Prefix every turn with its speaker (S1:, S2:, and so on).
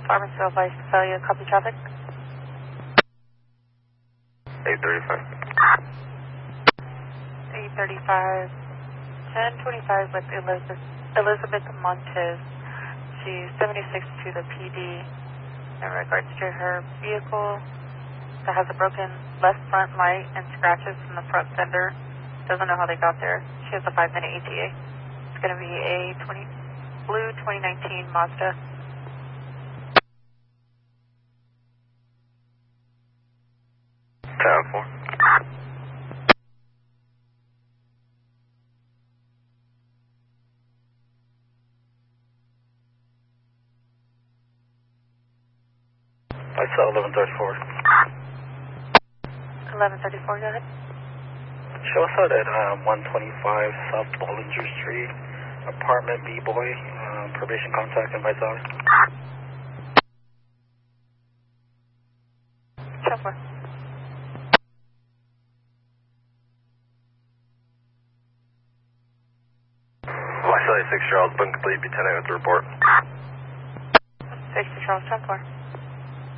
S1: Farmersville Vice Celia, copy traffic.
S2: 835.
S1: 835, 1025 with Elizabeth Montez. She's 76 to the PD in regards to her vehicle that has a broken left front light and scratches from the front fender. Doesn't know how they got there. She has a 5-minute ETA. It's going to be a blue 2019 Mazda.
S2: Town 4.
S3: I saw 1134.
S1: 1134, go ahead.
S3: Show us out at 125 South Bollinger Street, apartment B-Boy, probation contact invites out.
S1: Show 4.
S2: Vice 6 Charles, been complete, be 10 with the report.
S1: 60 Charles, show 4.